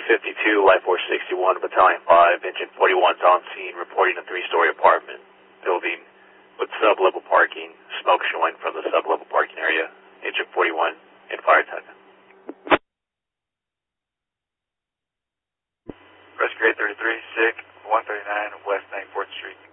52, Life Force 61, Battalion 5, Engine 41's on scene, reporting a 3-story apartment building with sub-level parking, smoke showing from the sub-level parking area. Engine 41 in fire attack. Rescue 833, SIC 139 West 94th Street.